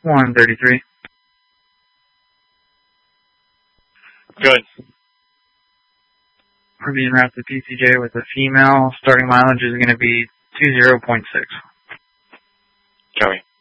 133. Good. We're being route to PCJ with a female. Starting mileage is going to be 20.6. Copy.